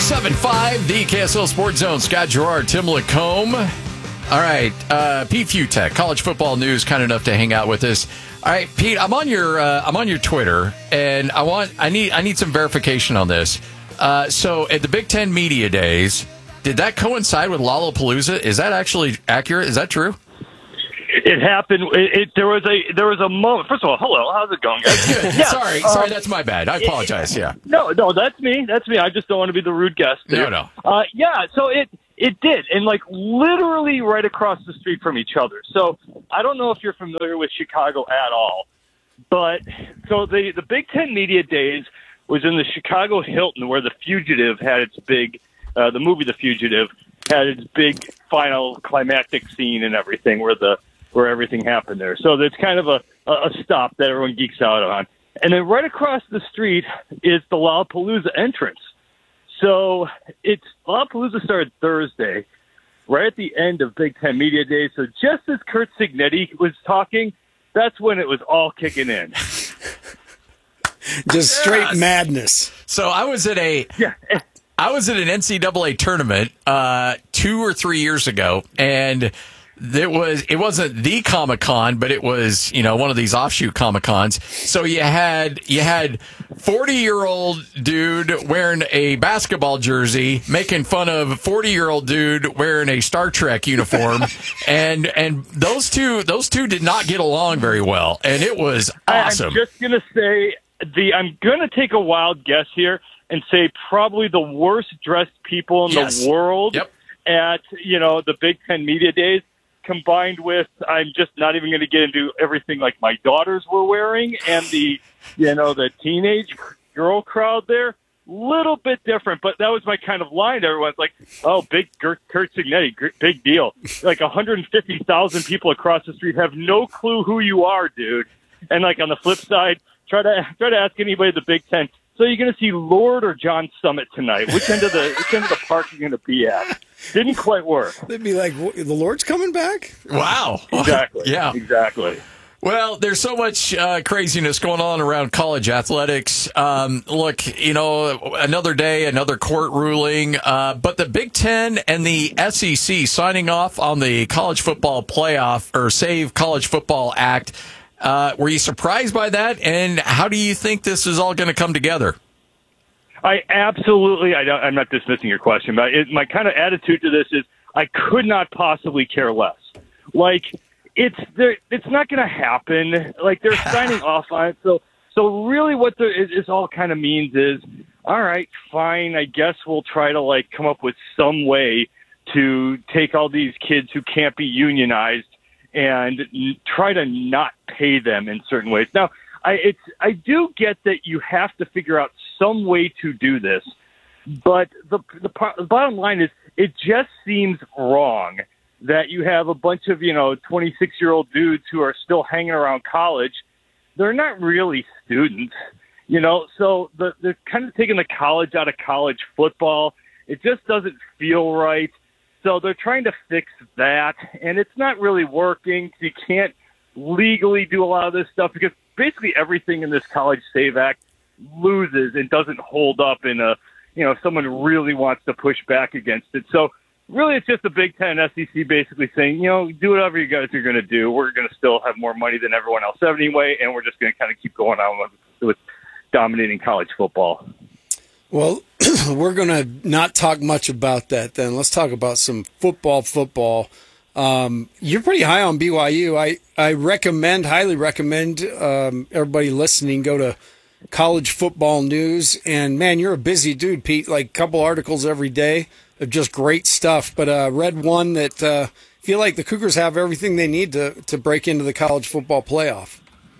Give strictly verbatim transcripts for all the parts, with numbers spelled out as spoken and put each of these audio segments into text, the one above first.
ninety-seven point five, the K S L Sports Zone. Scott Gerard, Tim Lacombe. All right, uh, Pete Futek, college football news, kind enough to hang out with us. All right, Pete, I'm on your uh, I'm on your Twitter, and I want I need I need some verification on this. Uh, so at the Big Ten Media Days, did that coincide with Lollapalooza? Is that actually accurate? Is that true? It happened. It, it there was a there was a moment. First of all, hello, how's it going, guys? yeah. Sorry, sorry, that's my bad. I apologize. Yeah. No, no, that's me. That's me. I just don't want to be the rude guest. No, there. no. Uh, yeah. So it it did, and like literally right across the street from each other. So I don't know if you're familiar with Chicago at all, but so the the Big Ten Media Days was in the Chicago Hilton, where The Fugitive had its big, uh, the movie The Fugitive had its big final climactic scene and everything, where the where everything happened there. So it's kind of a, a stop that everyone geeks out on. And then right across the street is the Lollapalooza entrance. So it's Lollapalooza started Thursday, right at the end of Big Ten Media Day. So just as Kurt Signetti was talking, that's when it was all kicking in. Just straight Yes. madness. So I was at a Yeah. I was at an N C double A tournament uh, two or three years ago, and it was it wasn't the Comic Con, but it was, you know, one of these offshoot Comic Cons. So you had you had forty year old dude wearing a basketball jersey making fun of forty year old dude wearing a Star Trek uniform, and and those two those two did not get along very well, and it was awesome. I'm just gonna say the I'm gonna take a wild guess here and say probably the worst dressed people in Yes. the world Yep. at, you know, the Big Ten Media Days, combined with, I'm just not even going to get into everything like my daughters were wearing and the, you know, the teenage girl crowd there. Little bit different, but that was my kind of line. Everyone's like, oh, big Kurt Signetti, big deal. Like one hundred fifty thousand people across the street have no clue who you are, dude. And like on the flip side, try to try to ask anybody at the Big Ten, so you're going to see Lord or John Summit tonight. Which end of the which end of the park are you going to be at? Didn't quite work. They'd be like, the Lord's coming back? Wow. Exactly. Yeah. Exactly. Well, there's so much uh, craziness going on around college athletics. Um, look, you know, another day, another court ruling, uh, but the Big Ten and the S E C signing off on the college football playoff or Save College Football Act. Uh, were you surprised by that? And how do you think this is all going to come together? I absolutely, I don't, I'm not dismissing your question, but it, my kind of attitude to this is I could not possibly care less. Like, it's there, it's not going to happen. Like, they're signing off on it. So, so really what the, it, it all kind of means is, all right, fine, I guess we'll try to, like, come up with some way to take all these kids who can't be unionized and n- try to not pay them in certain ways. Now, I it's I do get that you have to figure out some way to do this, but the the, po- the bottom line is it just seems wrong that you have a bunch of, you know, twenty-six year old dudes who are still hanging around college. They're not really students, you know, so the, they're kind of taking the college out of college football. It just doesn't feel right. So they're trying to fix that, and it's not really working. You can't legally do a lot of this stuff because basically everything in this College Save Act loses and doesn't hold up in a, you know, if someone really wants to push back against it. So really it's just the Big Ten and S E C basically saying, you know, do whatever you guys are going to do. We're going to still have more money than everyone else anyway, and we're just going to kind of keep going on with, with dominating college football. Well, we're going to not talk much about that then. Let's talk about some football, football. Um, you're pretty high on B Y U. I, I recommend, highly recommend um, everybody listening go to College Football News. And, man, you're a busy dude, Pete, like a couple articles every day of just great stuff. But uh, read one that uh, feel like the Cougars have everything they need to, to break into the college football playoff.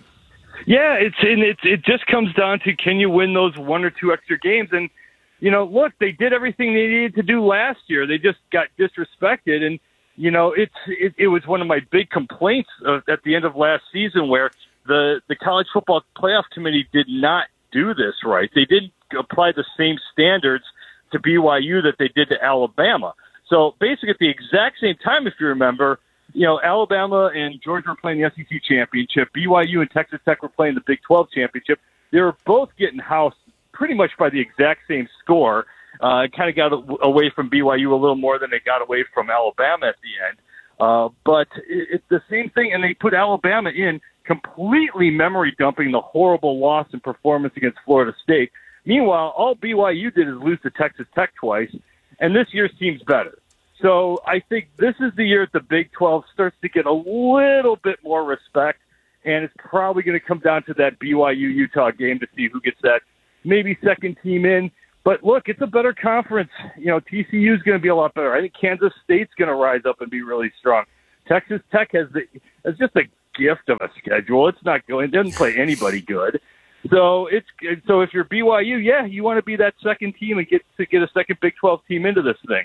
Yeah, it's and it's it just comes down to, can you win those one or two extra games? And, you know, look, they did everything they needed to do last year. They just got disrespected. And, you know, it's it, it was one of my big complaints of, at the end of last season where the, the College Football Playoff Committee did not do this right. They didn't apply the same standards to B Y U that they did to Alabama. So basically at the exact same time, if you remember, you know, Alabama and Georgia were playing the S E C championship. B Y U and Texas Tech were playing the Big twelve championship. They were both getting housed pretty much by the exact same score. Uh, kind of got a- away from B Y U a little more than they got away from Alabama at the end. Uh, but it, it's the same thing, and they put Alabama in completely memory dumping the horrible loss in performance against Florida State. Meanwhile, all B Y U did is lose to Texas Tech twice, and this year's team's better. So I think this is the year that the Big twelve starts to get a little bit more respect, and it's probably going to come down to that B Y U-Utah game to see who gets that maybe second team in. But look, it's a better conference. You know, T C U is going to be a lot better. I think Kansas State's going to rise up and be really strong. Texas Tech has the has just a gift of a schedule. It's not going. It doesn't play anybody good. So it's so if you're B Y U, yeah, you want to be that second team and get to get a second Big twelve team into this thing.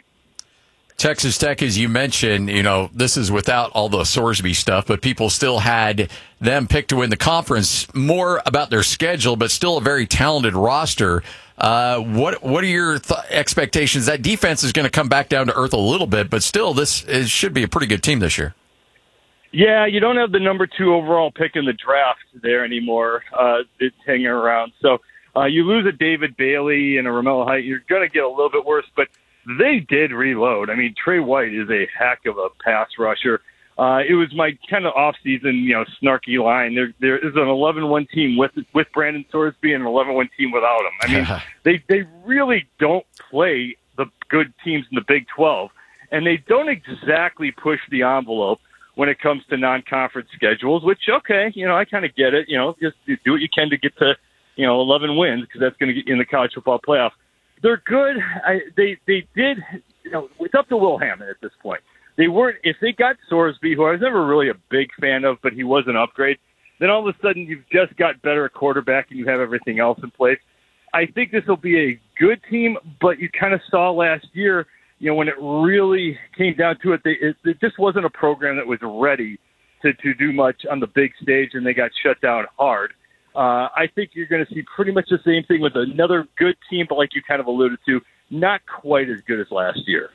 Texas Tech, as you mentioned, you know, this is without all the Sorsby stuff, but people still had them picked to win the conference. More about their schedule, but still a very talented roster. Uh, what what are your th- expectations? That defense is going to come back down to earth a little bit, but still, this is, should be a pretty good team this year. Yeah, you don't have the number two overall pick in the draft there anymore. Uh, it's hanging around. So uh, you lose a David Bailey and a Romello Height, you're going to get a little bit worse, but they did reload. I mean, Trey White is a heck of a pass rusher. Uh, it was my kind of off-season, you know, snarky line. There, there is an eleven one team with with Brandon Sorsby and an eleven one team without him. I mean, they they really don't play the good teams in the Big twelve, and they don't exactly push the envelope when it comes to non-conference schedules, which, okay, you know, I kind of get it. You know, just do what you can to get to, you know, eleven wins, because that's going to get you in the college football playoff. They're good. I, they they did, you know, it's up to Will Hammond at this point. They weren't, if they got Sorsby, who I was never really a big fan of, but he was an upgrade, then all of a sudden you've just got better at quarterback and you have everything else in place. I think this will be a good team, but you kind of saw last year, you know, when it really came down to it, they, it, it just wasn't a program that was ready to, to do much on the big stage, and they got shut down hard. Uh, I think you're going to see pretty much the same thing with another good team, but like you kind of alluded to, not quite as good as last year.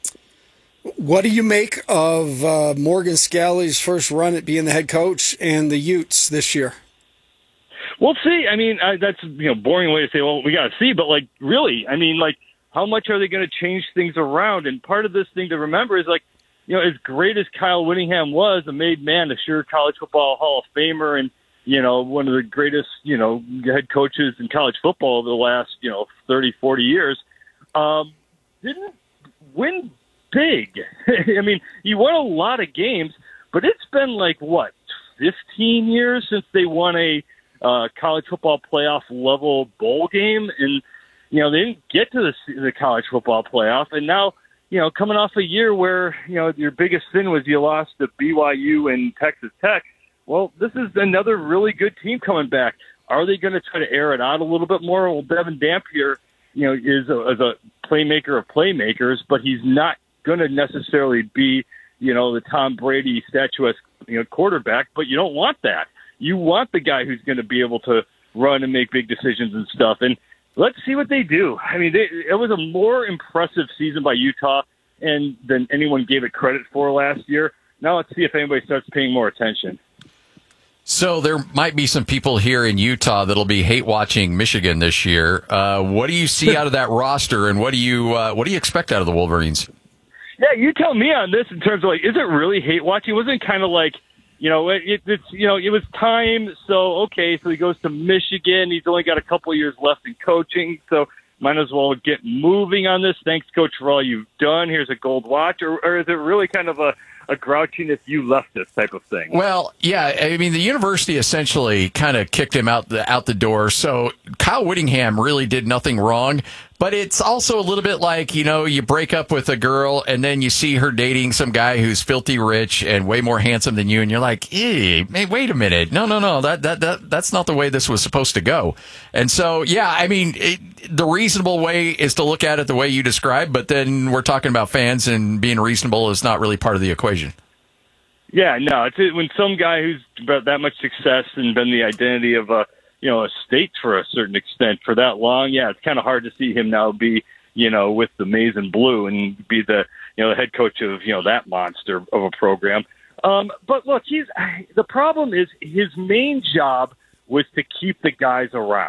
What do you make of uh, Morgan Scalley's first run at being the head coach and the Utes this year? We'll see. I mean, I, that's, you know, boring way to say, well, we got to see, but like, really, I mean, like, how much are they going to change things around? And part of this thing to remember is, like, you know, as great as Kyle Whittingham was, a made man, a sure college football Hall of Famer, and, you know, one of the greatest, you know, head coaches in college football over the last, you know, thirty, forty years, um, didn't win big. I mean, he won a lot of games, but it's been like, what, fifteen years since they won a uh, college football playoff level bowl game. And, you know, they didn't get to the, the college football playoff. And now, you know, coming off a year where, you know, your biggest sin was you lost to B Y U and Texas Tech. Well, this is another really good team coming back. Are they going to try to air it out a little bit more? Well, Devin Dampier, you know, is a, is a playmaker of playmakers, but he's not going to necessarily be, you know, the Tom Brady statuesque, you know, quarterback, but you don't want that. You want the guy who's going to be able to run and make big decisions and stuff. And let's see what they do. I mean, they, it was a more impressive season by Utah and than anyone gave it credit for last year. Now let's see if anybody starts paying more attention. So there might be some people here in Utah that'll be hate watching Michigan this year. Uh, what do you see out of that roster, and what do you uh, what do you expect out of the Wolverines? Yeah, you tell me on this in terms of, like, is it really hate watching? Wasn't it kind of like, you know, it, it, it's, you know, it was time. So, okay, so he goes to Michigan. He's only got a couple of years left in coaching. So might as well get moving on this. Thanks, Coach, for all you've done. Here's a gold watch. Or, or is it really kind of a, a grouchiness you left this type of thing? Well, yeah, I mean, the university essentially kind of kicked him out the, out the door. So Kyle Whittingham really did nothing wrong. But it's also a little bit like, you know, you break up with a girl and then you see her dating some guy who's filthy rich and way more handsome than you. And you're like, hey, wait a minute. No, no, no. That, that, that, that's not the way this was supposed to go. And so, yeah, I mean, it, the reasonable way is to look at it the way you described. But then we're talking about fans, and being reasonable is not really part of the equation. Yeah, no, it's when some guy who's got that much success and been the identity of a, you know, a state for a certain extent for that long, yeah, it's kind of hard to see him now be, you know, with the maize and blue and be the, you know, the head coach of, you know, that monster of a program. Um, but look, he's the problem is his main job was to keep the guys around.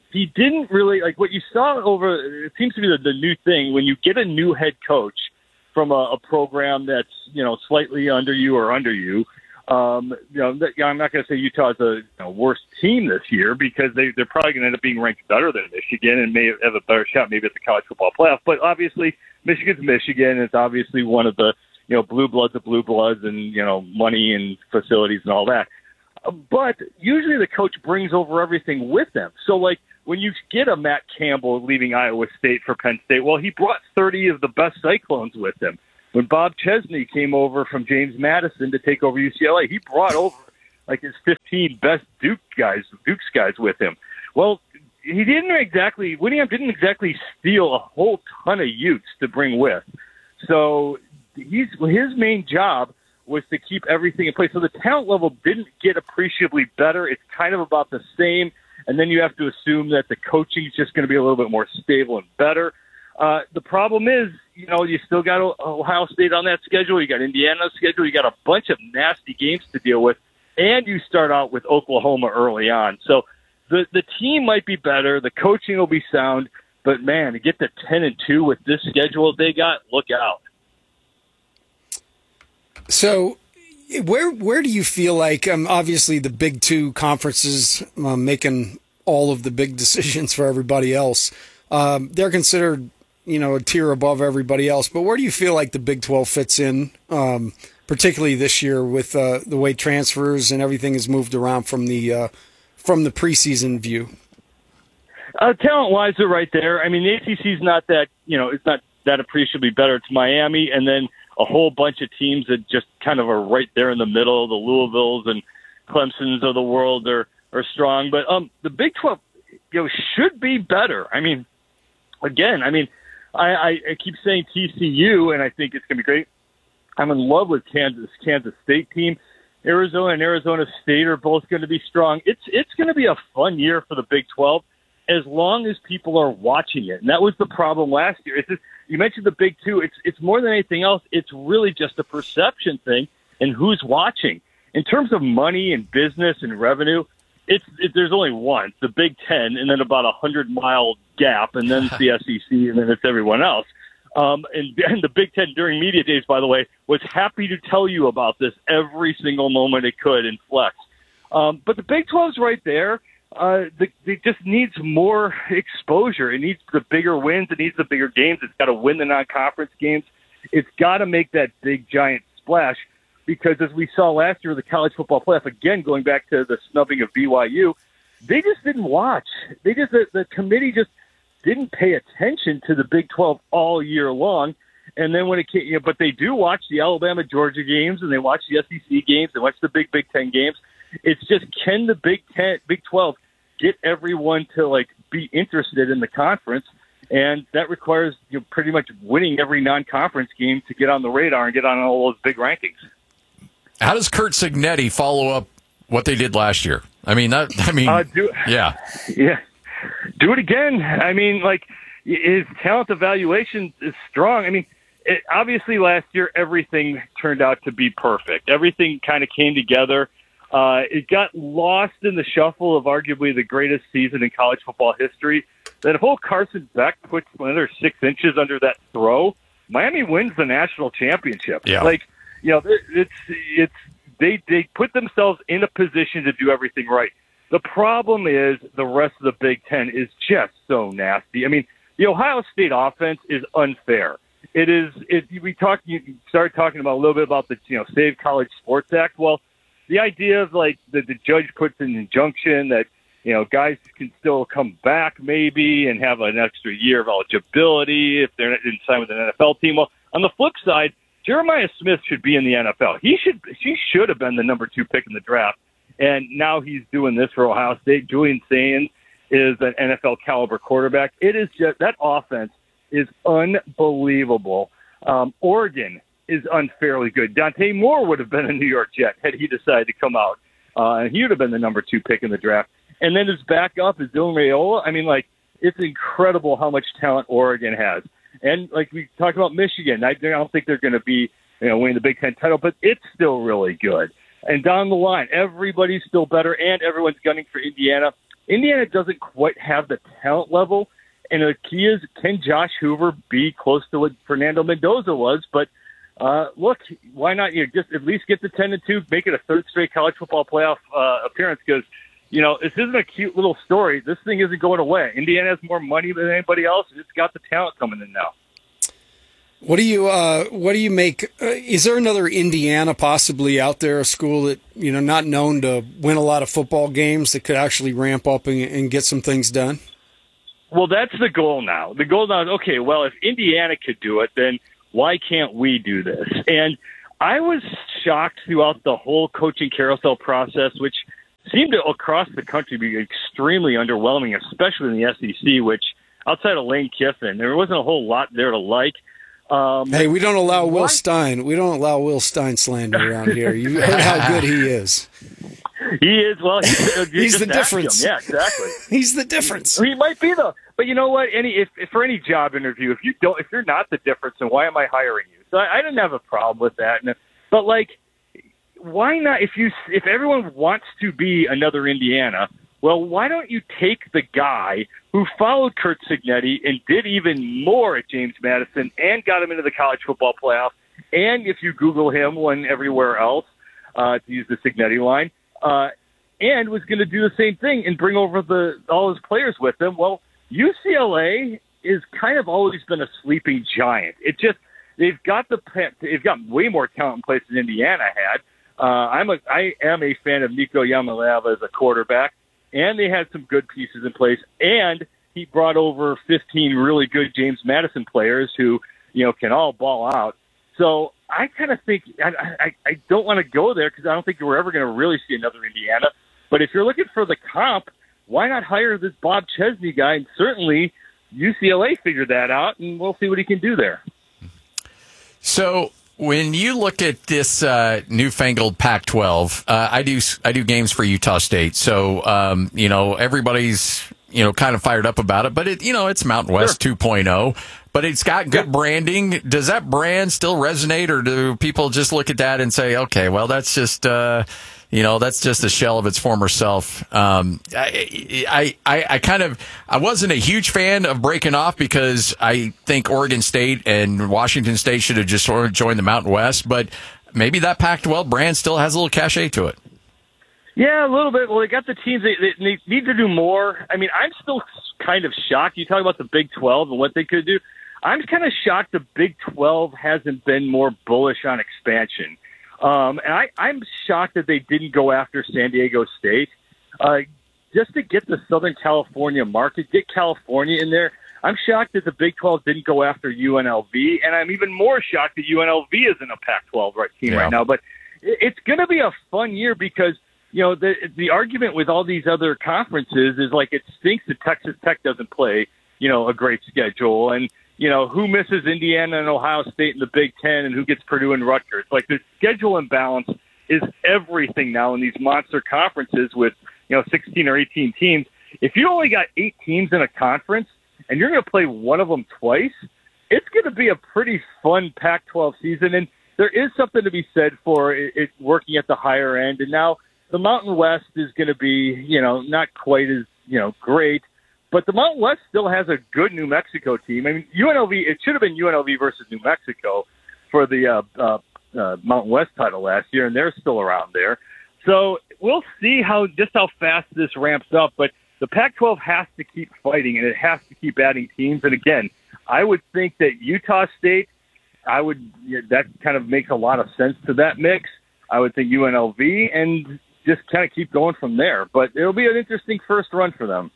he didn't really like what you saw over. It seems to be the, the new thing when you get a new head coach from a, a program that's you know slightly under you or under you. Um, you know, that, I'm not going to say Utah's a you know, worse team this year because they, they're probably going to end up being ranked better than Michigan and may have a better shot maybe at the college football playoff. But obviously, Michigan's Michigan. It's obviously one of the you know blue bloods of blue bloods and you know money and facilities and all that. But usually the coach brings over everything with them. So like when you get a Matt Campbell leaving Iowa State for Penn State, well, he brought thirty of the best Cyclones with him. When Bob Chesney came over from James Madison to take over U C L A, he brought over like his fifteen best Duke guys, Duke's guys with him. Well, he didn't exactly, Whittingham didn't exactly steal a whole ton of Utes to bring with. So he's, his main job was to keep everything in place. So the talent level didn't get appreciably better. It's kind of about the same. And then you have to assume that the coaching is just going to be a little bit more stable and better. Uh, the problem is, you know, you still got Ohio State on that schedule. You got Indiana on the schedule. You got a bunch of nasty games to deal with. And you start out with Oklahoma early on. So the, the team might be better. The coaching will be sound. But, man, to get to ten and two with this schedule they got, look out. So where where do you feel like, um, obviously the big two conferences um, making all of the big decisions for everybody else, um, they're considered, you know, a tier above everybody else. But where do you feel like the Big twelve fits in, um, particularly this year with uh, the way transfers and everything has moved around from the uh, from the preseason view? Uh, talent-wise, they're right there. I mean, the A C C is not that, you know, it's not that appreciably better. It's Miami, and then a whole bunch of teams that just kind of are right there in the middle. The Louisvilles and Clemsons of the world are, are strong. But um, the Big twelve, you know, should be better. I mean, again, I mean, I, I, I keep saying T C U, and I think it's going to be great. I'm in love with Kansas, Kansas State team. Arizona and Arizona State are both going to be strong. It's it's going to be a fun year for the Big twelve as long as people are watching it. And that was the problem last year. It's just, you mentioned the Big Two. It's it's more than anything else. It's really just a perception thing and who's watching. In terms of money and business and revenue, it's it, there's only one, the Big Ten, and then about a hundred mile gap, and then it's the S E C, and then it's everyone else. Um, and, and the Big Ten during media days, by the way, was happy to tell you about this every single moment it could in Flex. Um, but the Big twelve's right there. Uh, the, it just needs more exposure. It needs the bigger wins. It needs the bigger games. It's got to win the non-conference games. It's got to make that big, giant splash because as we saw last year with the college football playoff, again, going back to the snubbing of B Y U, they just didn't watch. They just the, the committee just didn't pay attention to the Big twelve all year long. And then when it came, you know, but they do watch the Alabama Georgia games and they watch the S E C games. They watch the big Big Ten games. It's just, can the Big Ten, Big twelve get everyone to like be interested in the conference? And that requires you know, pretty much winning every non-conference game to get on the radar and get on all those big rankings. How does Curt Cignetti follow up what they did last year? I mean, that, I mean, uh, do, yeah, yeah, do it again. I mean, like his talent evaluation is strong. I mean, it, obviously last year everything turned out to be perfect. Everything kind of came together. Uh, it got lost in the shuffle of arguably the greatest season in college football history. That if old Carson Beck puts another six inches under that throw, Miami wins the national championship. Yeah. Like, you know, it's it's they they put themselves in a position to do everything right. The problem is the rest of the Big Ten is just so nasty. I mean, the Ohio State offense is unfair. It is. It, we talked. You started talking about a little bit about the you know Save College Sports Act. Well, the idea of like that the judge puts an injunction that you know guys can still come back maybe and have an extra year of eligibility if they're not in sign with an N F L team. Well, on the flip side, Jeremiah Smith should be in the N F L. He should. He should have been the number two pick in the draft, and now he's doing this for Ohio State. Julian Sayin is an N F L caliber quarterback. It is just that offense is unbelievable. Um, Oregon is unfairly good. Dante Moore would have been a New York Jet had he decided to come out. Uh, and he would have been the number two pick in the draft. And then his backup is Dylan Raiola. I mean, like, it's incredible how much talent Oregon has. And, like, we talked about Michigan. I don't think they're going to be, you know, winning the Big Ten title, but it's still really good. And down the line, everybody's still better, and everyone's gunning for Indiana. Indiana doesn't quite have the talent level. And the key is, can Josh Hoover be close to what Fernando Mendoza was? But uh, look, why not you know, just at least get the ten and two, make it a third straight college football playoff uh, appearance? Because you know this isn't a cute little story. This thing isn't going away. Indiana has more money than anybody else, and it's got the talent coming in now. What do you uh, What do you make? Uh, is there another Indiana possibly out there, a school that you know not known to win a lot of football games that could actually ramp up and, and get some things done? Well, that's the goal now. The goal now is, okay, well, if Indiana could do it, then why can't we do this? And I was shocked throughout the whole coaching carousel process, which seemed to, across the country, be extremely underwhelming, especially in the S E C, which, outside of Lane Kiffin, there wasn't a whole lot there to like. Um, hey, we don't allow Will what? Stein. We don't allow Will Stein slander around here. You heard how good he is. He is, well, he's, he's the difference. Yeah, exactly. He's the difference. He might be, though. But you know what? Any if, if for any job interview, if you don't, if you're not the difference, then why am I hiring you? So I, I didn't have a problem with that. And, but like, why not? If you if everyone wants to be another Indiana, well, why don't you take the guy who followed Curt Cignetti and did even more at James Madison and got him into the college football playoff? And if you Google him, when everywhere else, uh, to use the Cignetti line. Uh, and was going to do the same thing and bring over the all his players with him. Well, U C L A is kind of always been a sleeping giant. It just they've got the they've got way more talent in place than Indiana had. Uh, I'm a I am a fan of Nico Yamalava as a quarterback, and they had some good pieces in place. And he brought over fifteen really good James Madison players who you know can all ball out. So I kind of think I, I, I don't want to go there because I don't think we're ever going to really see another Indiana. But if you're looking for the comp, why not hire this Bob Chesney guy? And certainly U C L A figured that out, and we'll see what he can do there. So when you look at this uh, newfangled Pac twelve, uh, I do I do games for Utah State, so um, you know everybody's you know kind of fired up about it. But it you know it's Mountain West Sure. two point oh. But it's got good Yeah. branding. Does that brand still resonate, or do people just look at that and say, okay, well, that's just, uh, you know, that's just a shell of its former self? Um, I, I, I, I kind of, I wasn't a huge fan of breaking off because I think Oregon State and Washington State should have just sort of joined the Mountain West, but maybe that Pac twelve brand still has a little cachet to it. Yeah, a little bit. Well, they got the teams that they need to do more. I mean, I'm still kind of shocked. You talk about the Big twelve and what they could do. I'm kind of shocked the Big twelve hasn't been more bullish on expansion. Um, and I, I'm shocked that they didn't go after San Diego State. Uh, just to get the Southern California market, get California in there. I'm shocked that the Big twelve didn't go after U N L V, and I'm even more shocked that U N L V isn't a Pac twelve right team Yeah. right now. But it, it's going to be a fun year because, you know, the the argument with all these other conferences is like it stinks that Texas Tech doesn't play, you know, a great schedule. And, you know, who misses Indiana and Ohio State in the Big Ten and who gets Purdue and Rutgers? Like the schedule imbalance is everything now in these monster conferences with, you know, sixteen or eighteen teams. If you only got eight teams in a conference and you're going to play one of them twice, it's going to be a pretty fun Pac twelve season. And there is something to be said for it, it working at the higher end. And now the Mountain West is going to be, you know, not quite as, you know, great. But the Mountain West still has a good New Mexico team. I mean, U N L V, it should have been U N L V versus New Mexico for the uh, uh, uh, Mountain West title last year, and they're still around there. So we'll see how just how fast this ramps up. But the Pac twelve has to keep fighting, and it has to keep adding teams. And again, I would think that Utah State, I would that kind of makes a lot of sense to that mix. I would think U N L V, and just kind of keep going from there. But it'll be an interesting first run for them.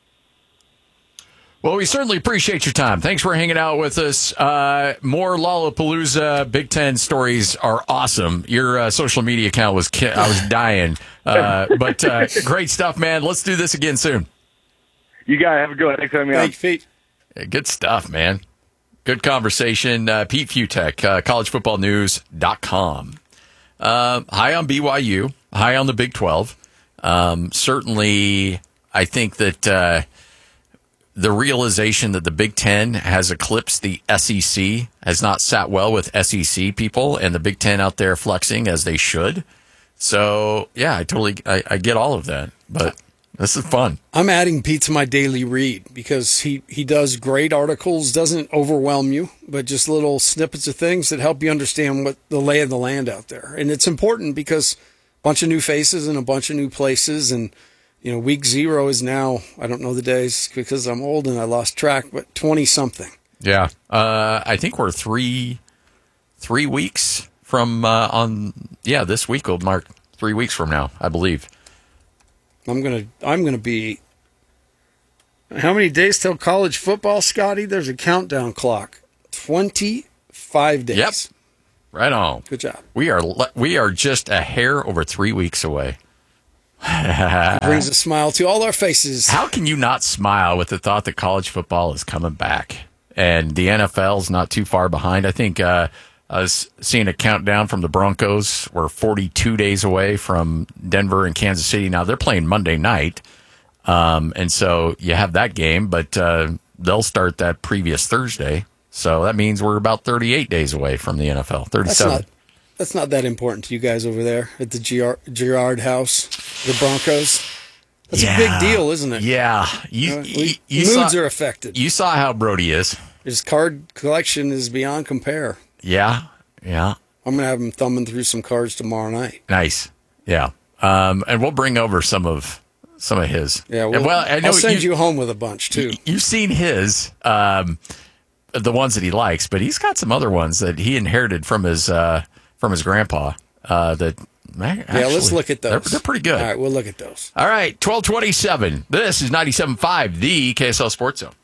Well, we certainly appreciate your time. Thanks for hanging out with us. Uh, more Lollapalooza Big Ten stories are awesome. Your uh, social media account was, ki- I was dying. Uh, but uh, great stuff, man. Let's do this again soon. You got it. Have a good one. Thanks for having me on. Thanks, Pete. Yeah, good stuff, man. Good conversation. Uh, Pete Futek, uh, college football news dot com. Uh, high on B Y U, high on the Big twelve. Um, certainly, I think that uh, the realization that the Big Ten has eclipsed the S E C has not sat well with S E C people, and the Big Ten out there flexing as they should. So, yeah, I totally I, I get all of that. But This is fun. I'm adding Pete to my daily read because he, he does great articles, doesn't overwhelm you, but just little snippets of things that help you understand what the lay of the land out there. And it's important because a bunch of new faces and a bunch of new places. And, you know, week zero is now, I don't know the days because I'm old and I lost track, but twenty something. Yeah. Uh, I think we're three, three weeks from uh, on, yeah, this week will mark three weeks from now, I believe. I'm gonna I'm gonna be. How many days till college football, Scotty? There's a countdown clock. Twenty-five days. Yep. Right on. Good job. We are we are just a hair over three weeks away. It brings a smile to all our faces. How can you not smile with the thought that college football is coming back and the N F L is not too far behind? I think uh, I was seeing a countdown from the Broncos. We're forty-two days away from Denver and Kansas City. Now, they're playing Monday night, um, and so you have that game, but uh, they'll start that previous Thursday. So that means we're about thirty-eight days away from the N F L, thirty-seven. That's not, that's not that important to you guys over there at the Girard, Girard House, the Broncos. That's yeah. a big deal, isn't it? Yeah. You, Uh, you, we, you moods saw, are affected. You saw how Brody is. His card collection is beyond compare. Yeah, yeah. I'm going to have him thumbing through some cards tomorrow night. Nice. Yeah. Um, and we'll bring over some of some of his. Yeah, well, well I know I'll send you, you home with a bunch, too. You've seen his, um, the ones that he likes, but he's got some other ones that he inherited from his uh, from his grandpa. Uh, that man, actually, yeah, let's look at those. They're, they're pretty good. All right, we'll look at those. All right, twelve twenty-seven. This is ninety-seven point five, the K S L Sports Zone.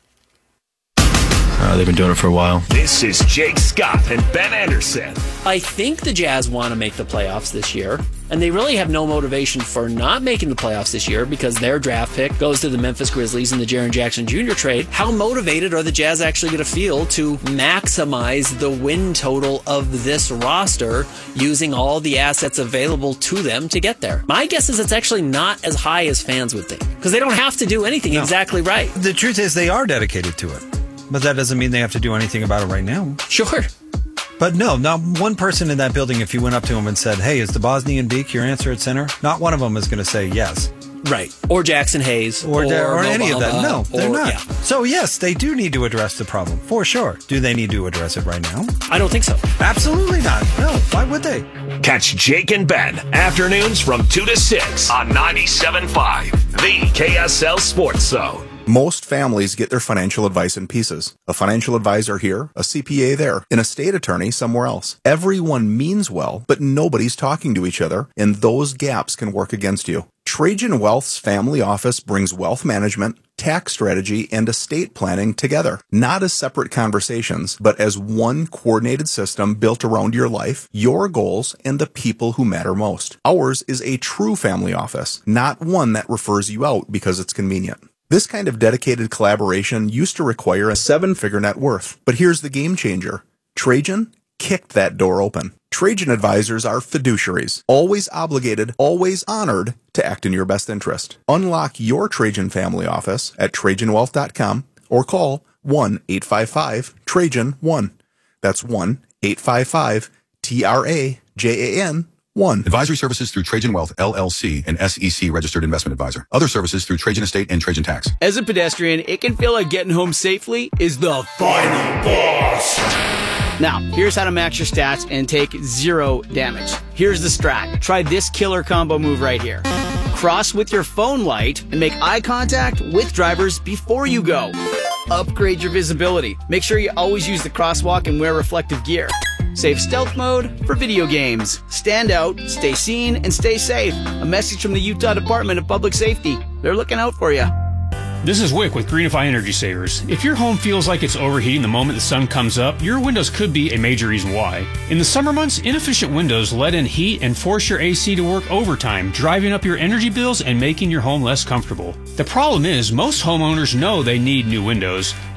Uh, they've been doing it for a while. This is Jake Scott and Ben Anderson. I think the Jazz want to make the playoffs this year, and they really have no motivation for not making the playoffs this year because their draft pick goes to the Memphis Grizzlies in the Jaren Jackson Junior trade. How motivated are the Jazz actually going to feel to maximize the win total of this roster using all the assets available to them to get there? My guess is it's actually not as high as fans would think because they don't have to do anything No. exactly right. The truth is they are dedicated to it. But that doesn't mean they have to do anything about it right now. Sure. But no, not one person in that building, if you went up to him and said, hey, is the Bosnian Beak your answer at center? Not one of them is going to say yes. Right. Or Jackson Hayes. Or, or, or any of that. No, they're or, not. Yeah. So, yes, they do need to address the problem, for sure. Do they need to address it right now? I don't think so. Absolutely not. No, why would they? Catch Jake and Ben afternoons from two to six on ninety-seven point five, the K S L Sports Zone. Most families get their financial advice in pieces. A financial advisor here, a C P A there, an estate attorney somewhere else. Everyone means well, but nobody's talking to each other, and those gaps can work against you. Trajan Wealth's family office brings wealth management, tax strategy, and estate planning together, not as separate conversations, but as one coordinated system built around your life, your goals, and the people who matter most. Ours is a true family office, not one that refers you out because it's convenient. This kind of dedicated collaboration used to require a seven-figure net worth, but here's the game changer. Trajan kicked that door open. Trajan advisors are fiduciaries, always obligated, always honored to act in your best interest. Unlock your Trajan family office at Trajan Wealth dot com or call one eight five five Trajan one. That's one eight five five T R A J A N one. Advisory services through Trajan Wealth, L L C, an S E C registered investment advisor. Other services through Trajan Estate and Trajan Tax. As a pedestrian, it can feel like getting home safely is the final boss. Now, here's how to max your stats and take zero damage. Here's the strat. Try this killer combo move right here. Cross with your phone light and make eye contact with drivers before you go. Upgrade your visibility. Make sure you always use the crosswalk and wear reflective gear. Save stealth mode for video games. Stand out, stay seen, and stay safe. A message from the Utah Department of Public Safety. They're looking out for you. This is Wick with Greenify Energy Savers. If your home feels like it's overheating the moment the sun comes up, your windows could be a major reason why. In the summer months, inefficient windows let in heat and force your A C to work overtime, driving up your energy bills and making your home less comfortable. The problem is, most homeowners know they need new windows,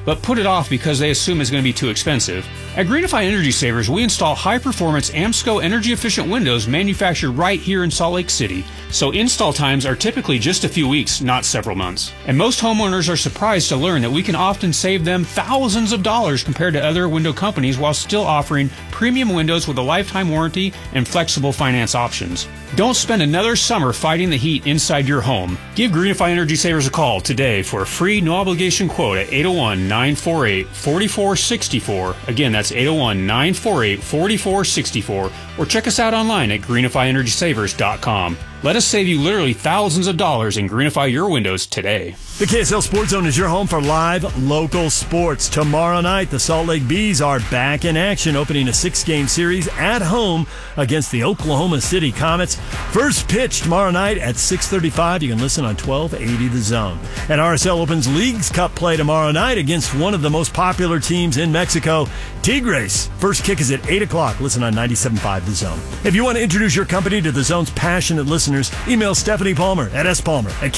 but put it off because they assume it's going to be too expensive. At Greenify Energy Savers, we install high-performance AMSCO energy-efficient windows manufactured right here in Salt Lake City. So install times are typically just a few weeks, not several months. And most homeowners are surprised to learn that we can often save them thousands of dollars compared to other window companies while still offering premium windows with a lifetime warranty and flexible finance options. Don't spend another summer fighting the heat inside your home. Give Greenify Energy Savers a call today for a free no-obligation quote at eight oh one, nine four eight, four four six four. Again, that's eight oh one, nine four eight, four four six four. Or check us out online at greenify energy savers dot com. Let us save you literally thousands of dollars and greenify your windows today. The K S L Sports Zone is your home for live local sports. Tomorrow night, the Salt Lake Bees are back in action, opening a six-game series at home against the Oklahoma City Comets. First pitch tomorrow night at six thirty-five. You can listen on twelve eighty The Zone. And R S L opens Leagues Cup play tomorrow night against one of the most popular teams in Mexico, Tigres. First kick is at eight o'clock. Listen on ninety-seven point five The Zone. If you want to introduce your company to The Zone's passionate listeners, email Stephanie Palmer at s palmer at